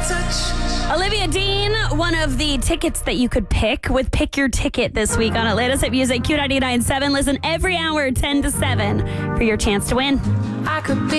Olivia Dean, one of the tickets that you could pick with Pick Your Ticket this week on Atlanta's Hit Music Q99.7. Listen every hour, 10 to 7, for your chance to win. I could be